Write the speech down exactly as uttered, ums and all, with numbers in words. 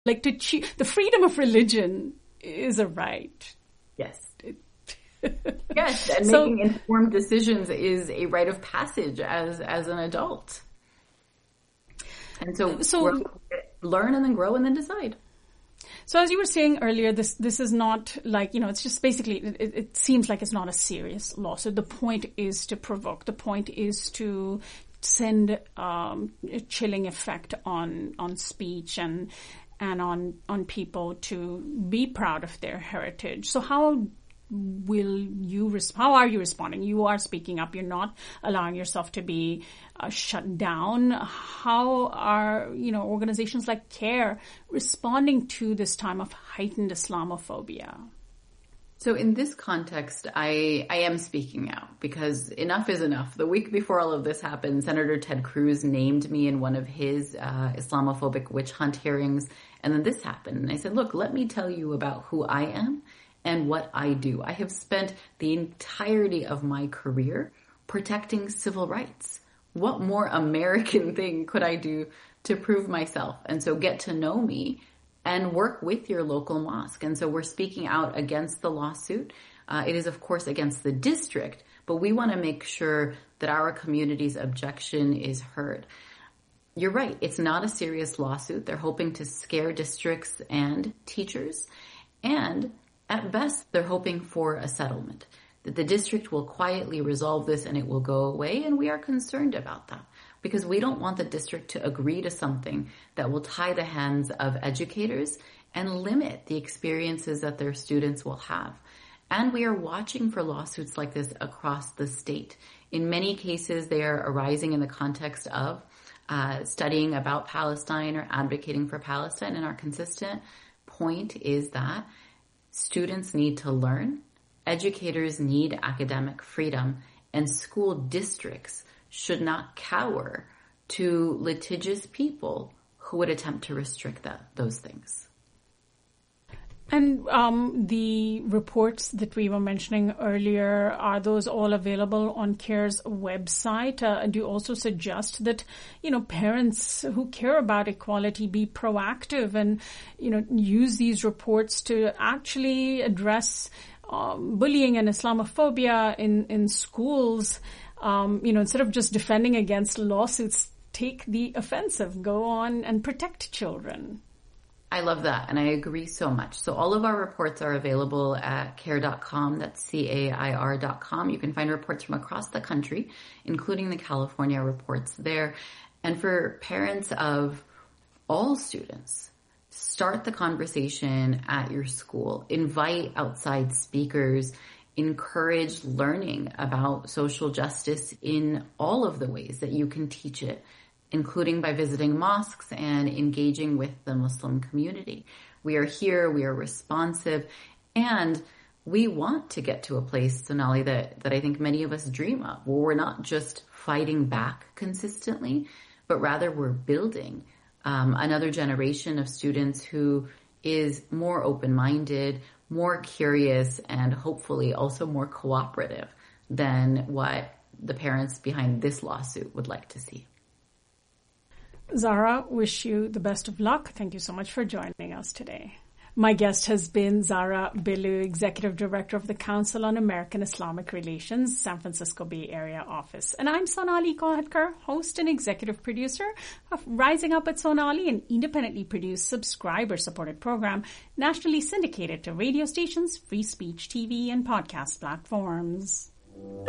Like to choose, the freedom of religion is a right. Yes. Yes, and So- making informed decisions is a rite of passage as as an adult. And so, So- we're- learn and then grow and then decide. So as you were saying earlier, this this is not like, you know, it's just basically, it, it seems like it's not a serious lawsuit. The point is to provoke. The point is to send um, a chilling effect on on speech and and on on people to be proud of their heritage. So how will you, res- how are you responding? You are speaking up. You're not allowing yourself to be uh, shut down. How are, you know, organizations like CARE responding to this time of heightened Islamophobia? So in this context, I, I am speaking out because enough is enough. The week before all of this happened, Senator Ted Cruz named me in one of his uh, Islamophobic witch hunt hearings. And then this happened. And I said, look, let me tell you about who I am and what I do. I have spent the entirety of my career protecting civil rights. What more American thing could I do to prove myself? And so get to know me and work with your local mosque. And so we're speaking out against the lawsuit. Uh, it is, of course, against the district, but we want to make sure that our community's objection is heard. You're right. It's not a serious lawsuit. They're hoping to scare districts and teachers. And at best, they're hoping for a settlement, that the district will quietly resolve this and it will go away. And we are concerned about that because we don't want the district to agree to something that will tie the hands of educators and limit the experiences that their students will have. And we are watching for lawsuits like this across the state. In many cases, they are arising in the context of uh, studying about Palestine or advocating for Palestine. And our consistent point is that students need to learn, educators need academic freedom, and school districts should not cower to litigious people who would attempt to restrict that, those things. And um, the reports that we were mentioning earlier, are those all available on CARE's website? Uh, do you also suggest that, you know, parents who care about equality be proactive and, you know, use these reports to actually address um, bullying and Islamophobia in, in schools? Um, you know, instead of just defending against lawsuits, take the offensive, go on and protect children. I love that, and I agree so much. So all of our reports are available at care dot com. That's C A I R dot com. You can find reports from across the country, including the California reports there. And for parents of all students, start the conversation at your school. Invite outside speakers. Encourage learning about social justice in all of the ways that you can teach it, including by visiting mosques and engaging with the Muslim community. We are here, we are responsive, and we want to get to a place, Sonali, that, that I think many of us dream of, where we're not just fighting back consistently, but rather we're building um, another generation of students who is more open-minded, more curious, and hopefully also more cooperative than what the parents behind this lawsuit would like to see. Zahra, wish you the best of luck. Thank you so much for joining us today. My guest has been Zahra Billoo, Executive Director of the Council on American Islamic Relations, San Francisco Bay Area office. And I'm Sonali Kolhatkar, host and executive producer of Rising Up at Sonali, an independently produced, subscriber-supported program nationally syndicated to radio stations, free speech T V, and podcast platforms.